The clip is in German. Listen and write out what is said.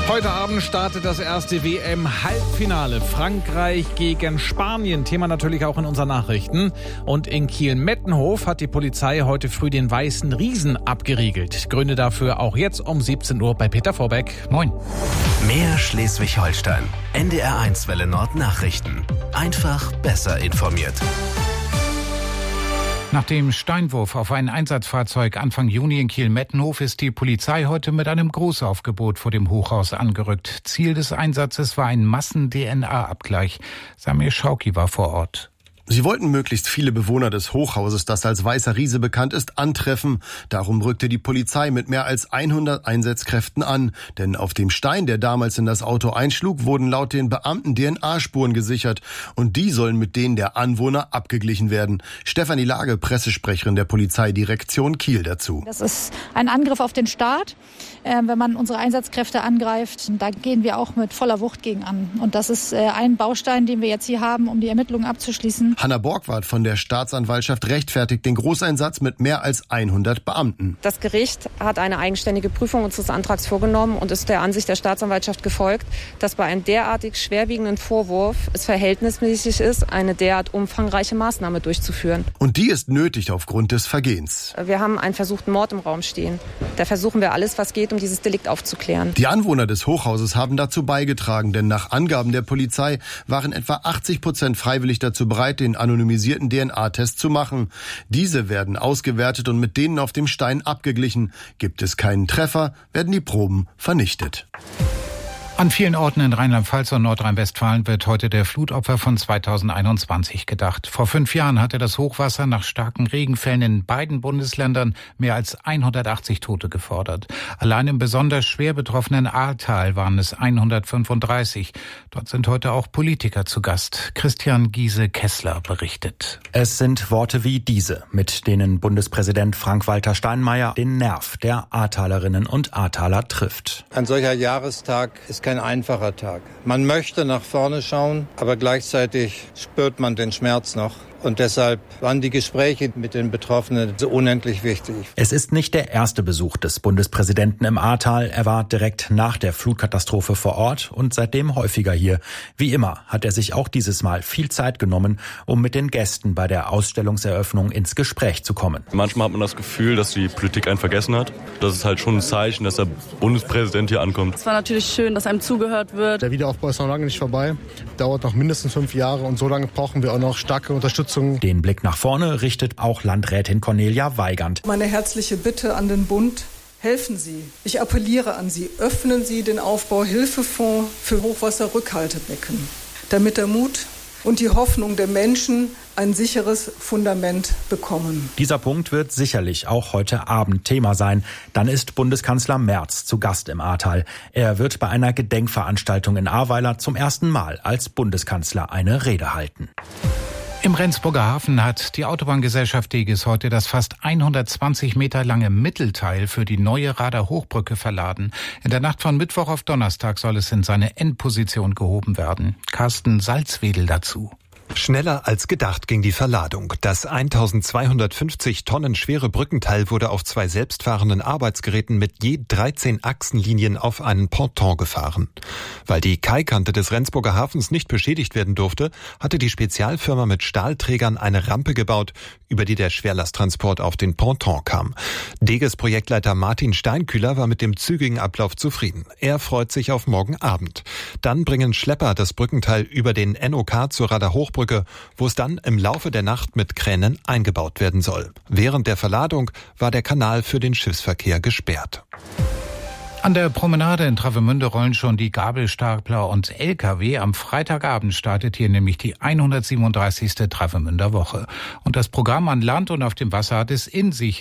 Heute Abend startet das erste WM-Halbfinale. Frankreich gegen Spanien. Thema natürlich auch in unseren Nachrichten. Und in Kiel-Mettenhof hat die Polizei heute früh den Weißen Riesen abgeriegelt. Gründe dafür auch jetzt um 17 Uhr bei Peter Vorbeck. Moin. Mehr Schleswig-Holstein. NDR1 Welle Nord Nachrichten. Einfach besser informiert. Nach dem Steinwurf auf ein Einsatzfahrzeug Anfang Juni in Kiel-Mettenhof ist die Polizei heute mit einem Großaufgebot vor dem Hochhaus angerückt. Ziel des Einsatzes war ein Massen-DNA-Abgleich. Samir Schauki war vor Ort. Sie wollten möglichst viele Bewohner des Hochhauses, das als Weißer Riese bekannt ist, antreffen. Darum rückte die Polizei mit mehr als 100 Einsatzkräften an. Denn auf dem Stein, der damals in das Auto einschlug, wurden laut den Beamten DNA-Spuren gesichert. Und die sollen mit denen der Anwohner abgeglichen werden. Stefanie Lage, Pressesprecherin der Polizeidirektion Kiel dazu. Das ist ein Angriff auf den Staat. Wenn man unsere Einsatzkräfte angreift, da gehen wir auch mit voller Wucht gegen an. Und das ist ein Baustein, den wir jetzt hier haben, um die Ermittlungen abzuschließen. Hanna Borgward von der Staatsanwaltschaft rechtfertigt den Großeinsatz mit mehr als 100 Beamten. Das Gericht hat eine eigenständige Prüfung unseres Antrags vorgenommen und ist der Ansicht der Staatsanwaltschaft gefolgt, dass bei einem derartig schwerwiegenden Vorwurf es verhältnismäßig ist, eine derart umfangreiche Maßnahme durchzuführen. Und die ist nötig aufgrund des Vergehens. Wir haben einen versuchten Mord im Raum stehen. Da versuchen wir alles, was geht, um dieses Delikt aufzuklären. Die Anwohner des Hochhauses haben dazu beigetragen, denn nach Angaben der Polizei waren etwa 80% freiwillig dazu bereit, den anonymisierten DNA-Test zu machen. Diese werden ausgewertet und mit denen auf dem Stein abgeglichen. Gibt es keinen Treffer, werden die Proben vernichtet. An vielen Orten in Rheinland-Pfalz und Nordrhein-Westfalen wird heute der Flutopfer von 2021 gedacht. Vor 5 Jahren hatte das Hochwasser nach starken Regenfällen in beiden Bundesländern mehr als 180 Tote gefordert. Allein im besonders schwer betroffenen Ahrtal waren es 135. Dort sind heute auch Politiker zu Gast. Christian Giese-Kessler berichtet. Es sind Worte wie diese, mit denen Bundespräsident Frank-Walter Steinmeier den Nerv der Ahrtalerinnen und Ahrtaler trifft. Ein solcher Jahrestag ist kein einfacher Tag. Man möchte nach vorne schauen, aber gleichzeitig spürt man den Schmerz noch. Und deshalb waren die Gespräche mit den Betroffenen so unendlich wichtig. Es ist nicht der erste Besuch des Bundespräsidenten im Ahrtal. Er war direkt nach der Flutkatastrophe vor Ort und seitdem häufiger hier. Wie immer hat er sich auch dieses Mal viel Zeit genommen, um mit den Gästen bei der Ausstellungseröffnung ins Gespräch zu kommen. Manchmal hat man das Gefühl, dass die Politik einen vergessen hat. Das ist halt schon ein Zeichen, dass der Bundespräsident hier ankommt. Es war natürlich schön, dass einem zugehört wird. Der Wiederaufbau ist noch lange nicht vorbei. Dauert noch mindestens 5 Jahre und so lange brauchen wir auch noch starke Unterstützung. Den Blick nach vorne richtet auch Landrätin Cornelia Weigand. Meine herzliche Bitte an den Bund: helfen Sie. Ich appelliere an Sie, öffnen Sie den Aufbauhilfefonds für Hochwasserrückhaltebecken, damit der Mut und die Hoffnung der Menschen ein sicheres Fundament bekommen. Dieser Punkt wird sicherlich auch heute Abend Thema sein. Dann ist Bundeskanzler Merz zu Gast im Ahrtal. Er wird bei einer Gedenkveranstaltung in Ahrweiler zum ersten Mal als Bundeskanzler eine Rede halten. Im Rendsburger Hafen hat die Autobahngesellschaft Deges heute das fast 120 Meter lange Mittelteil für die neue Rader Hochbrücke verladen. In der Nacht von Mittwoch auf Donnerstag soll es in seine Endposition gehoben werden. Carsten Salzwedel dazu. Schneller als gedacht ging die Verladung. Das 1250 Tonnen schwere Brückenteil wurde auf 2 selbstfahrenden Arbeitsgeräten mit je 13 Achsenlinien auf einen Ponton gefahren. Weil die Kaikante des Rendsburger Hafens nicht beschädigt werden durfte, hatte die Spezialfirma mit Stahlträgern eine Rampe gebaut, über die der Schwerlasttransport auf den Ponton kam. Deges Projektleiter Martin Steinkühler war mit dem zügigen Ablauf zufrieden. Er freut sich auf morgen Abend. Dann bringen Schlepper das Brückenteil über den NOK zur Rader Hochbrücke, wo es dann im Laufe der Nacht mit Kränen eingebaut werden soll. Während der Verladung war der Kanal für den Schiffsverkehr gesperrt. An der Promenade in Travemünde rollen schon die Gabelstapler und LKW. Am Freitagabend startet hier nämlich die 137. Travemünder Woche. Und das Programm an Land und auf dem Wasser hat es in sich.